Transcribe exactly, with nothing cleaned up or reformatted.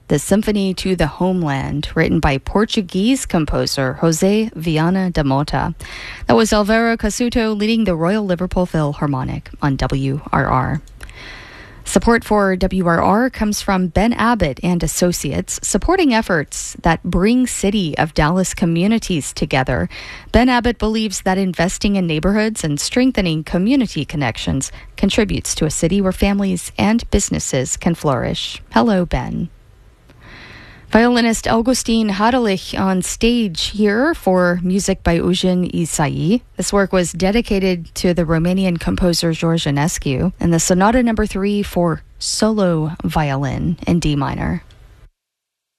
the Symphony to the Homeland, written by Portuguese composer José Viana da Mota. That was Alvaro Casuto leading the Royal Liverpool Philharmonic on W R R. Support for W R R comes from Ben Abbott and Associates, supporting efforts that bring City of Dallas communities together. Ben Abbott believes that investing in neighborhoods and strengthening community connections contributes to a city where families and businesses can flourish. Hello, Ben. Violinist Augustin Hadelich on stage here for music by Eugen Isai. This work was dedicated to the Romanian composer George Enescu, and the Sonata Number Three for solo violin in D minor.